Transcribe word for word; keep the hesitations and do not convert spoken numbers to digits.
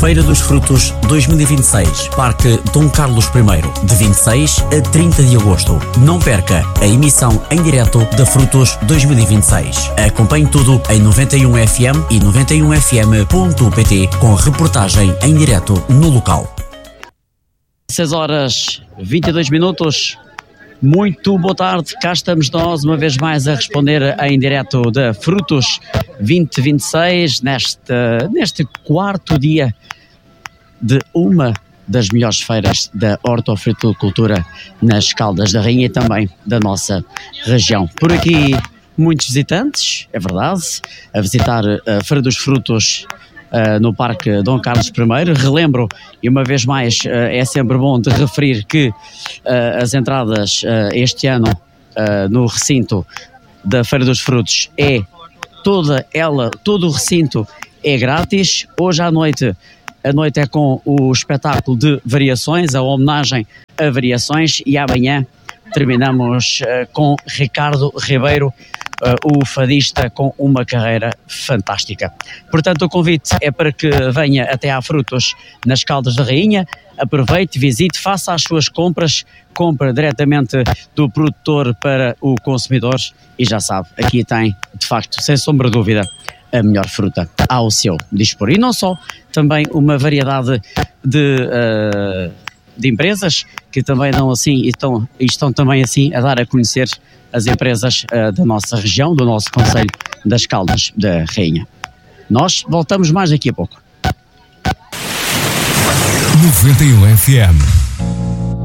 Feira dos Frutos dois mil e vinte e seis, Parque Dom Carlos I, de vinte e seis a trinta de agosto. Não perca a emissão em direto da Frutos dois mil e vinte e seis. Acompanhe tudo em noventa e um F M e noventa e um F M ponto P T com reportagem em direto no local. seis horas e vinte e dois minutos. Muito boa tarde, cá estamos nós uma vez mais a responder em direto da Frutos vinte vinte e seis, neste, neste quarto dia de uma das melhores feiras da hortofruticultura nas Caldas da Rainha e também da nossa região. Por aqui muitos visitantes, é verdade, a visitar a Feira dos Frutos Uh, no Parque Dom Carlos I. Relembro, e uma vez mais uh, é sempre bom de referir que uh, as entradas uh, este ano uh, no recinto da Feira dos Frutos é toda ela, todo o recinto é grátis. Hoje à noite, a noite é com o espetáculo de variações, a homenagem a variações, e amanhã terminamos uh, com Ricardo Ribeiro, Uh, o fadista, com uma carreira fantástica. Portanto, o convite é para que venha até à Frutos nas Caldas da Rainha, aproveite, visite, faça as suas compras, compra diretamente do produtor para o consumidor e já sabe, aqui tem, de facto, sem sombra de dúvida, a melhor fruta ao seu dispor. E não só, também uma variedade de... Uh, de empresas que também dão assim e estão, e estão também assim a dar a conhecer as empresas uh, da nossa região, do nosso concelho das Caldas da Rainha. Nós voltamos mais daqui a pouco. noventa e um F M